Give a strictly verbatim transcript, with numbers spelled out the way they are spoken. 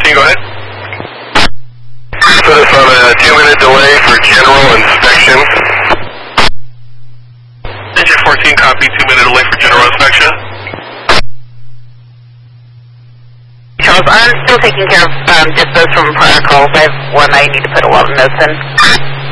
fourteen, go ahead. Put us on a two-minute delay for general inspection. Engine fourteen, copy, two-minute delay for general inspection. Charles, I'm still taking care of um, dispos from prior calls. I have one I need to put a lot of notes in.